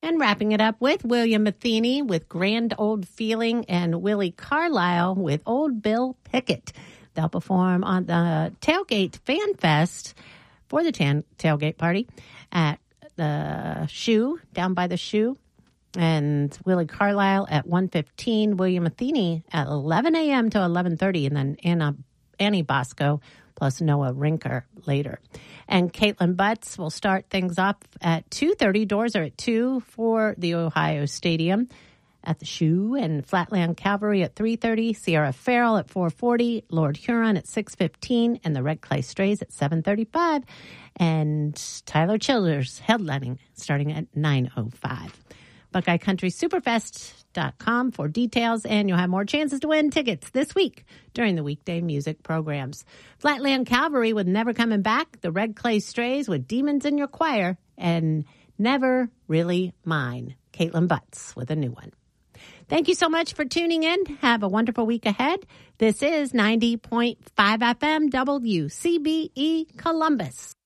And wrapping it up with William Matheny with Grand Old Feeling and Willie Carlisle with Old Bill Pickett. They'll perform on the Tailgate Fan Fest for the tailgate party at the Shoe, down by the Shoe. And Willie Carlisle at 1:15, William Matheny at 11 a.m. to 11:30, and then Annie Bosco plus Noah Rinker later. And Caitlin Butts will start things off at 2:30. Doors are at 2 for the Ohio Stadium at the Shoe, and Flatland Cavalry at 3:30, Sierra Farrell at 4:40, Lord Huron at 6:15, and the Red Clay Strays at 7:35, and Tyler Childers headlining starting at 9:05. BuckeyeCountrySuperfest.com for details, and you'll have more chances to win tickets this week during the weekday music programs. Flatland Cavalry with Never Coming Back, the Red Clay Strays with Demons in Your Choir, and Never Really Mine. Caitlin Butts with a new one. Thank you so much for tuning in. Have a wonderful week ahead. This is 90.5 FM WCBE Columbus.